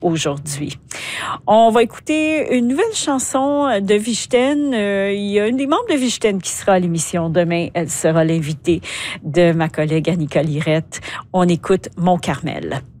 aujourd'hui. On va écouter une nouvelle chanson de Vichten. Il y a une des membres de Vichten qui sera à l'émission demain. Elle sera l'invitée de ma collègue Annika Lirette. On écoute Mon Carmel.